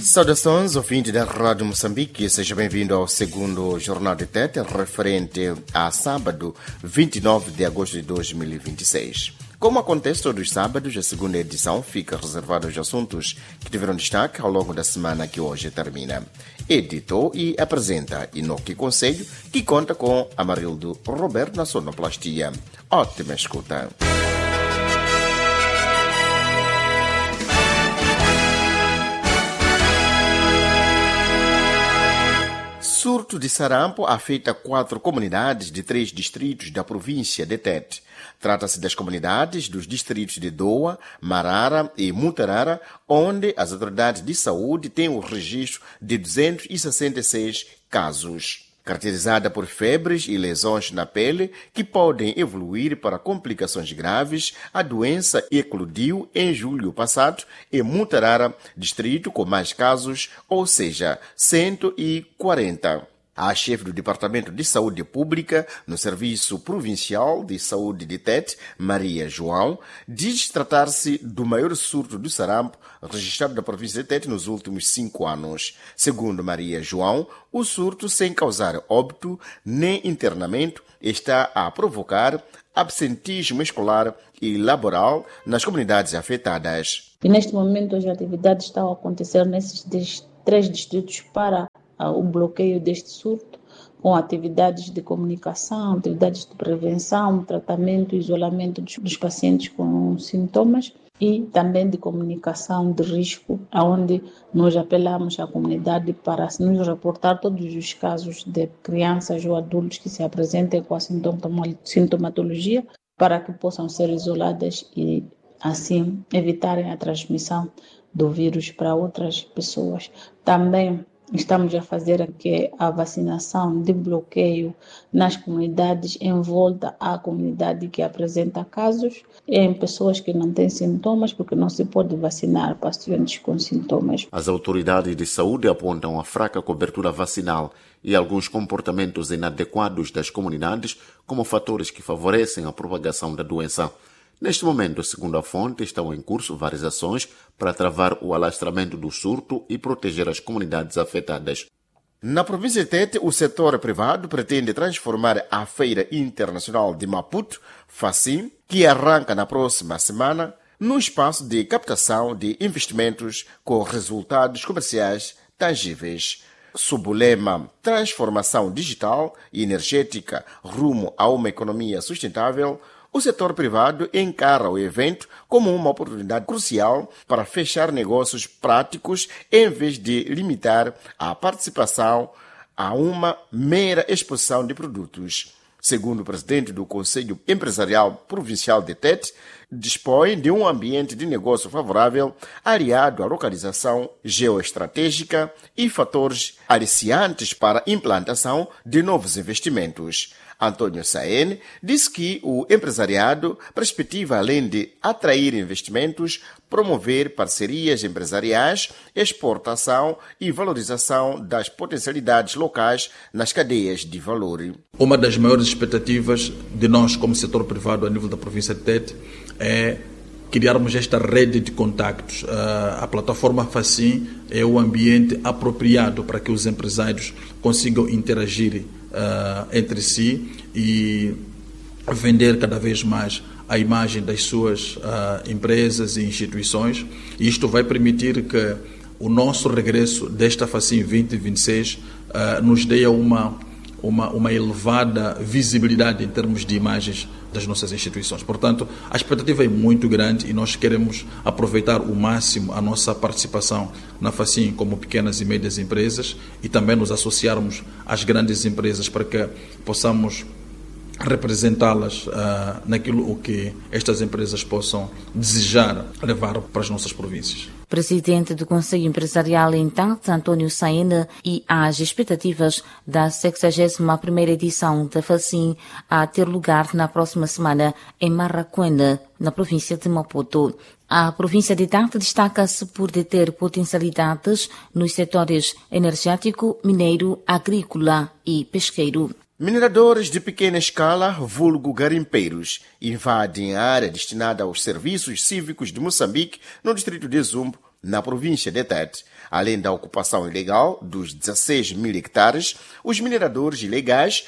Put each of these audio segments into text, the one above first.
Saudações, ouvinte da Rádio Moçambique, seja bem-vindo ao segundo Jornal de Tete, referente a sábado, 29 de agosto de 2026. Como acontece todos os sábados, a segunda edição fica reservada aos assuntos que tiveram destaque ao longo da semana que hoje termina. Editou e apresenta Inoque Conselho, que conta com Amarildo Roberto na sonoplastia. Ótima escuta! Surto de sarampo afeta 4 comunidades de 3 distritos da província de Tete. Trata-se das comunidades dos distritos de Doa, Marara e Mutarara, onde as autoridades de saúde têm o registro de 266 casos. Caracterizada por febres e lesões na pele que podem evoluir para complicações graves, a doença eclodiu em julho passado em Mutarara, distrito com mais casos, ou seja, 140. A chefe do Departamento de Saúde Pública no Serviço Provincial de Saúde de Tete, Maria João, diz tratar-se do maior surto do sarampo registrado na província de Tete nos últimos 5 anos. Segundo Maria João, o surto, sem causar óbito nem internamento, está a provocar absentismo escolar e laboral nas comunidades afetadas. E neste momento as atividades estão a acontecer nesses 3 distritos para o bloqueio deste surto, com atividades de comunicação, atividades de prevenção, tratamento e isolamento dos pacientes com sintomas e também de comunicação de risco, onde nós apelamos à comunidade para nos reportar todos os casos de crianças ou adultos que se apresentem com a sintomatologia para que possam ser isoladas e assim evitarem a transmissão do vírus para outras pessoas. Também estamos a fazer aqui a vacinação de bloqueio nas comunidades em volta à comunidade que apresenta casos e em pessoas que não têm sintomas, porque não se pode vacinar pacientes com sintomas. As autoridades de saúde apontam a fraca cobertura vacinal e alguns comportamentos inadequados das comunidades como fatores que favorecem a propagação da doença. Neste momento, segundo a fonte, estão em curso várias ações para travar o alastramento do surto e proteger as comunidades afetadas. Na província de Tete, o setor privado pretende transformar a Feira Internacional de Maputo, FACIM, que arranca na próxima semana, num espaço de captação de investimentos com resultados comerciais tangíveis. Sob o lema Transformação Digital e Energética rumo a uma economia sustentável, o setor privado encara o evento como uma oportunidade crucial para fechar negócios práticos em vez de limitar a participação a uma mera exposição de produtos. Segundo o presidente do Conselho Empresarial Provincial de Tete, dispõe de um ambiente de negócio favorável, aliado à localização geoestratégica e fatores aliciantes para a implantação de novos investimentos. Antônio Saene disse que o empresariado perspectiva, além de atrair investimentos, promover parcerias empresariais, exportação e valorização das potencialidades locais nas cadeias de valor. Uma das maiores expectativas de nós como setor privado a nível da província de Tete é criarmos esta rede de contactos. A plataforma FACIM é o ambiente apropriado para que os empresários consigam interagir entre si e vender cada vez mais a imagem das suas empresas e instituições. E isto vai permitir que o nosso regresso desta FACIM 2026 nos dê uma elevada visibilidade em termos de imagens das nossas instituições. Portanto, a expectativa é muito grande e nós queremos aproveitar o máximo a nossa participação na FACIM como pequenas e médias empresas e também nos associarmos às grandes empresas para que possamos representá-las naquilo que estas empresas possam desejar levar para as nossas províncias. Presidente do Conselho Empresarial em Tete, Antônio Saene, e as expectativas da 61ª edição da FACIM a ter lugar na próxima semana em Marraquena, na província de Maputo. A província de Tete destaca-se por deter potencialidades nos setores energético, mineiro, agrícola e pesqueiro. Mineradores de pequena escala, vulgo garimpeiros, invadem a área destinada aos serviços cívicos de Moçambique, no distrito de Zumbo, na província de Tete. Além da ocupação ilegal dos 16 mil hectares, os mineradores ilegais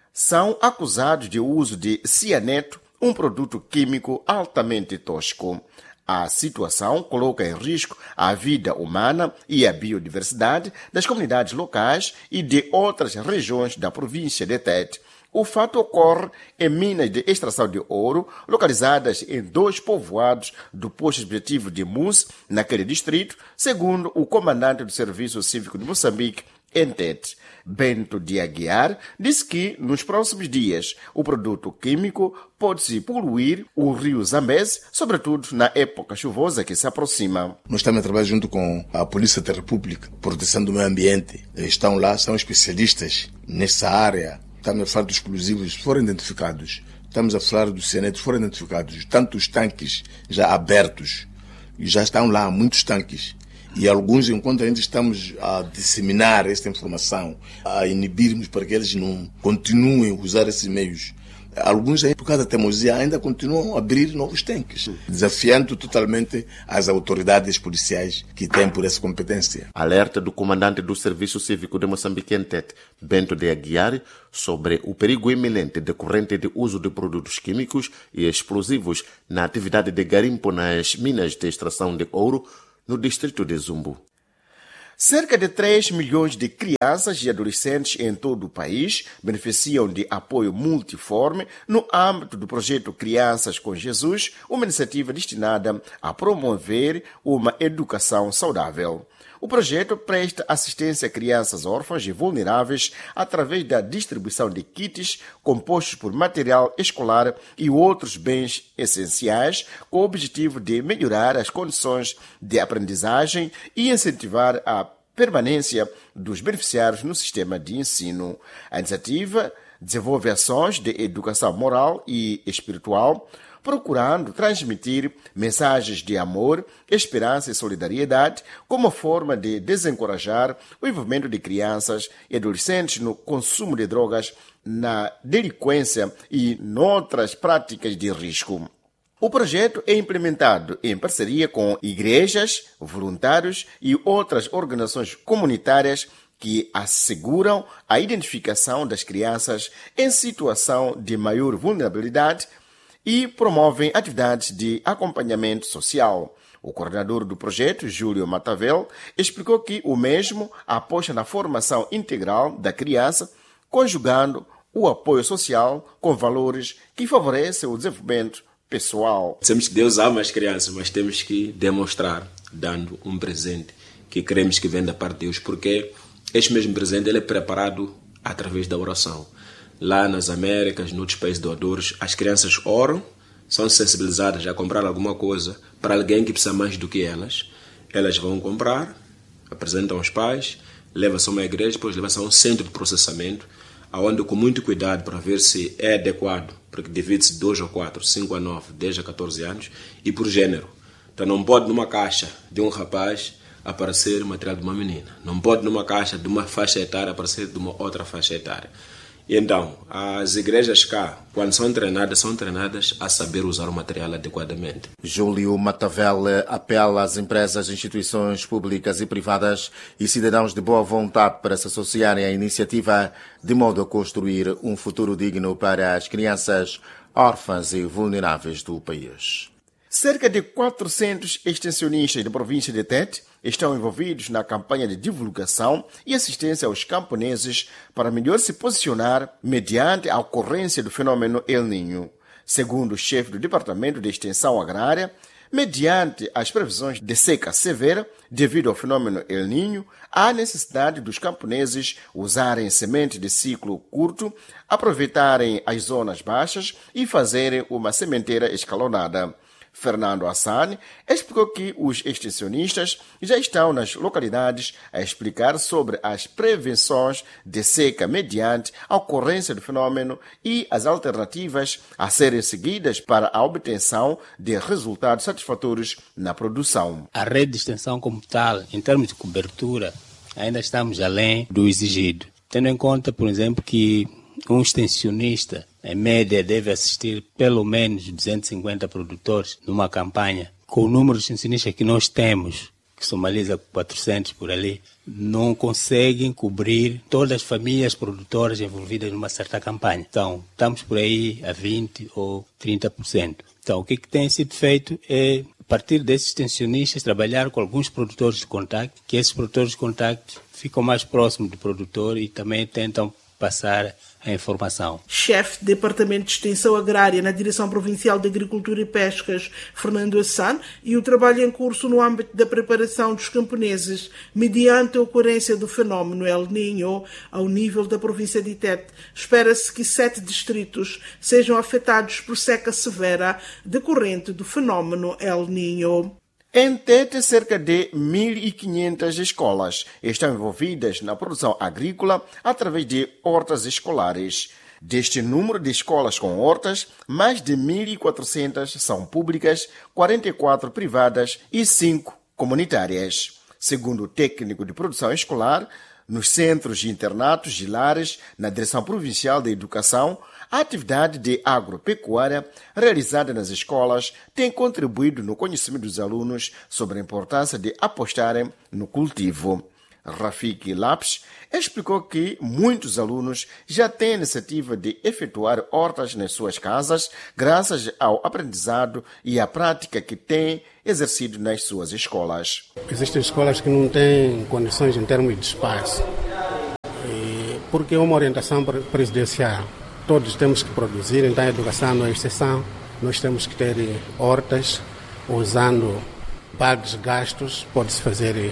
são acusados de uso de cianeto, um produto químico altamente tóxico. A situação coloca em risco a vida humana e a biodiversidade das comunidades locais e de outras regiões da província de Tete. O fato ocorre em minas de extração de ouro, localizadas em 2 povoados do posto objetivo de Mus, naquele distrito, segundo o comandante do Serviço Cívico de Moçambique, em Tete. Bento de Aguiar disse que, nos próximos dias, o produto químico pode-se poluir o rio Zambeze, sobretudo na época chuvosa que se aproxima. Nós estamos a trabalhar junto com a Polícia da República, Proteção do Meio Ambiente. Eles estão lá, são especialistas nessa área. Estamos a falar dos explosivos, foram identificados. Estamos a falar dos cianetos, foram identificados. Tantos tanques já abertos. E já estão lá muitos tanques. E alguns, enquanto ainda estamos a disseminar esta informação, a inibirmos para que eles não continuem a usar esses meios, alguns, por causa da teimosia, ainda continuam a abrir novos tanques, desafiando totalmente as autoridades policiais que têm por essa competência. Alerta do comandante do Serviço Cívico de Moçambique em Tete, Bento de Aguiar, sobre o perigo iminente decorrente de uso de produtos químicos e explosivos na atividade de garimpo nas minas de extração de ouro no distrito de Zumbu. Cerca de 3 milhões de crianças e adolescentes em todo o país beneficiam de apoio multiforme no âmbito do projeto Crianças com Jesus, uma iniciativa destinada a promover uma educação saudável. O projeto presta assistência a crianças órfãs e vulneráveis através da distribuição de kits compostos por material escolar e outros bens essenciais, com o objetivo de melhorar as condições de aprendizagem e incentivar a permanência dos beneficiários no sistema de ensino. A iniciativa desenvolve ações de educação moral e espiritual, procurando transmitir mensagens de amor, esperança e solidariedade como forma de desencorajar o envolvimento de crianças e adolescentes no consumo de drogas, na delinquência e noutras práticas de risco. O projeto é implementado em parceria com igrejas, voluntários e outras organizações comunitárias que asseguram a identificação das crianças em situação de maior vulnerabilidade e promovem atividades de acompanhamento social. O coordenador do projeto, Júlio Matavel, explicou que o mesmo aposta na formação integral da criança, conjugando o apoio social com valores que favorecem o desenvolvimento pessoal. Dizemos que Deus ama as crianças, mas temos que demonstrar, dando um presente que queremos que venha da parte de Deus, porque este mesmo presente ele é preparado através da oração. Lá nas Américas, noutros países doadores, as crianças oram, são sensibilizadas a comprar alguma coisa para alguém que precisa mais do que elas. Elas vão comprar, apresentam aos pais, levam-se a uma igreja, depois levam-se a um centro de processamento, onde com muito cuidado para ver se é adequado, porque divide-se 2 ou 4, 5 a 9, 10 a 14 anos, e por género. Então não pode numa caixa de um rapaz aparecer material de uma menina. Não pode numa caixa de uma faixa etária aparecer de uma outra faixa etária. E então, as igrejas cá, quando são treinadas a saber usar o material adequadamente. Júlio Matavel apela às empresas, instituições públicas e privadas e cidadãos de boa vontade para se associarem à iniciativa de modo a construir um futuro digno para as crianças órfãs e vulneráveis do país. Cerca de 400 extensionistas da província de Tete estão envolvidos na campanha de divulgação e assistência aos camponeses para melhor se posicionar mediante a ocorrência do fenômeno El Niño. Segundo o chefe do Departamento de Extensão Agrária, mediante as previsões de seca severa devido ao fenômeno El Niño, há necessidade dos camponeses usarem semente de ciclo curto, aproveitarem as zonas baixas e fazerem uma sementeira escalonada. Fernando Assani explicou que os extensionistas já estão nas localidades a explicar sobre as prevenções de seca mediante a ocorrência do fenômeno e as alternativas a serem seguidas para a obtenção de resultados satisfatórios na produção. A rede de extensão como tal, em termos de cobertura, ainda estamos além do exigido. Tendo em conta, por exemplo, que um extensionista, em média, deve assistir pelo menos 250 produtores numa campanha. Com o número de extensionistas que nós temos, que somaliza 400 por ali, não conseguem cobrir todas as famílias produtoras envolvidas numa certa campanha. Então, estamos por aí a 20% ou 30%. Então, o que tem sido feito é, a partir desses extensionistas, trabalhar com alguns produtores de contacto, que esses produtores de contacto ficam mais próximos do produtor e também tentam passar a informação. Chefe do Departamento de Extensão Agrária na Direção Provincial de Agricultura e Pescas, Fernando Assan, e o trabalho em curso no âmbito da preparação dos camponeses mediante a ocorrência do fenómeno El Niño ao nível da província de Tete. Espera-se que 7 distritos sejam afetados por seca severa decorrente do fenómeno El Niño. Em Tete, cerca de 1.500 escolas estão envolvidas na produção agrícola através de hortas escolares. Deste número de escolas com hortas, mais de 1.400 são públicas, 44 privadas e 5 comunitárias. Segundo o técnico de produção escolar, nos centros de internatos e lares, na Direção Provincial da Educação, a atividade de agropecuária realizada nas escolas tem contribuído no conhecimento dos alunos sobre a importância de apostarem no cultivo. Rafiki Lapes explicou que muitos alunos já têm a iniciativa de efetuar hortas nas suas casas graças ao aprendizado e à prática que têm exercido nas suas escolas. Existem escolas que não têm condições em termos de espaço, porque é uma orientação presidencial. Todos temos que produzir, então a educação não é exceção. Nós temos que ter hortas, usando bags gastos, pode-se fazer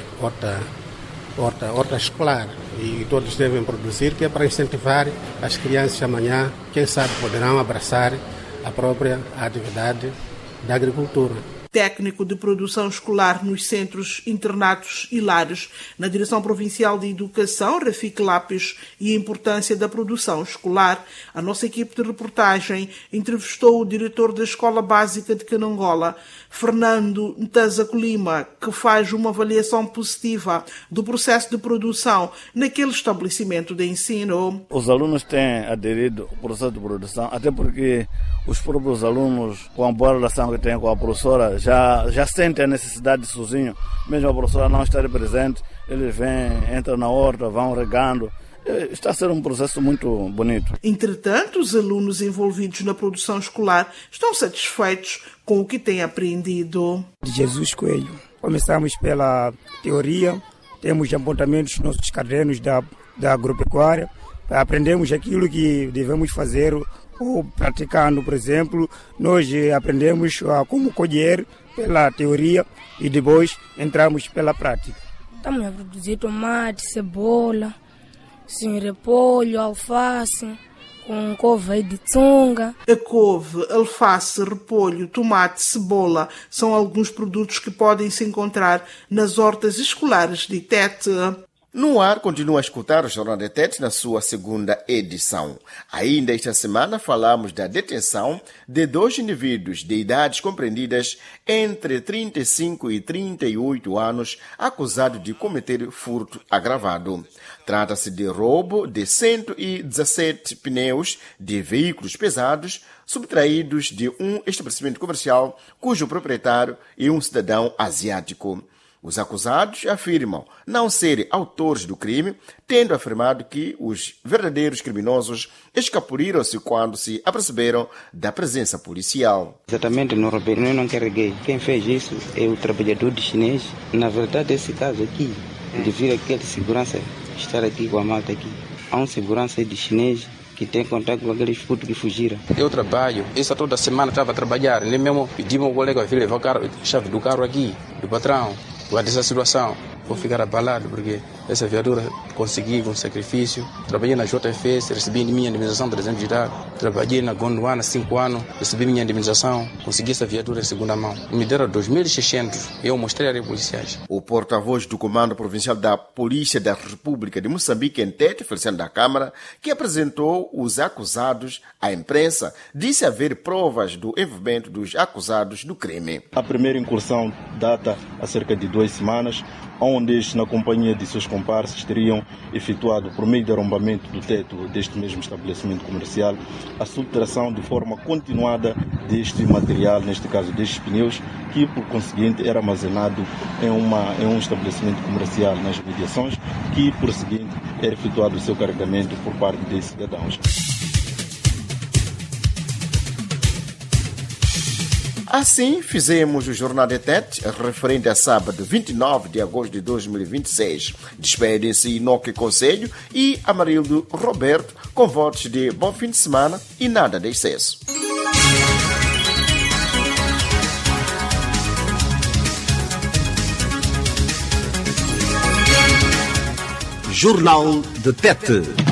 horta escolar. E todos devem produzir, que é para incentivar as crianças amanhã, quem sabe poderão abraçar a própria atividade da agricultura. Técnico de produção escolar nos centros, internatos e lares, na Direção Provincial de Educação, Rafiki Lapes, e a importância da produção escolar. A nossa equipe de reportagem entrevistou o diretor da Escola Básica de Canangola, Fernando Ntazaco Lima, que faz uma avaliação positiva do processo de produção naquele estabelecimento de ensino. Os alunos têm aderido ao processo de produção, até porque os próprios alunos, com a boa relação que têm com a professora, já sentem a necessidade sozinho, mesmo a professora não estar presente, eles vêm, entram na horta, vão regando. Está a ser um processo muito bonito. Entretanto, os alunos envolvidos na produção escolar estão satisfeitos com o que têm aprendido. Jesus Coelho. Começamos pela teoria, temos apontamentos nos nossos cadernos da agropecuária, aprendemos aquilo que devemos fazer ou praticando, por exemplo, nós aprendemos como colher pela teoria e depois entramos pela prática. Estamos a produzir tomate, cebola, repolho, alface, com couve de tsunga. A couve, alface, repolho, tomate, cebola são alguns produtos que podem se encontrar nas hortas escolares de Tete. No ar, continua a escutar o Jornal de Tete na sua segunda edição. Ainda esta semana falamos da detenção de 2 indivíduos de idades compreendidas entre 35 e 38 anos acusados de cometer furto agravado. Trata-se de roubo de 117 pneus de veículos pesados subtraídos de um estabelecimento comercial cujo proprietário é um cidadão asiático. Os acusados afirmam não serem autores do crime, tendo afirmado que os verdadeiros criminosos escapuliram-se quando se aperceberam da presença policial. Exatamente, não roubei, eu não carreguei. Quem fez isso é o trabalhador de chinês. Na verdade, esse caso aqui, devido àquele segurança estar aqui com a malta aqui, há um segurança de chinês que tem contato com aqueles putos que fugiram. Eu trabalho, essa toda semana estava a trabalhar, nem mesmo pedi ao colega vir levar a chave do carro aqui, do patrão. Guarda essa situação, vou ficar abalado porque essa viatura consegui com sacrifício. Trabalhei na JFS, recebi minha indemnização de 300 de idade. Trabalhei na Gondwana 5 anos, recebi minha indemnização, consegui essa viatura em segunda mão. Me deram 2.600 e eu mostrei a policiais. O porta-voz do Comando Provincial da Polícia da República de Moçambique, em Tete, Feliciano da Câmara, que apresentou os acusados à imprensa, disse haver provas do envolvimento dos acusados do crime. A primeira incursão data há cerca de 2 semanas, onde, na companhia de seus comparsas teriam efetuado, por meio de arrombamento do teto deste mesmo estabelecimento comercial, a subtração de forma continuada deste material, neste caso destes pneus, que por conseguinte era armazenado em um estabelecimento comercial nas mediações, que por seguinte era efetuado o seu carregamento por parte de cidadãos. Assim, fizemos o Jornal de Tete, referente a sábado 29 de agosto de 2026. Despedem-se Inoque Conselho e Amarildo Roberto, com votos de bom fim de semana e nada de excesso. Jornal de Tete.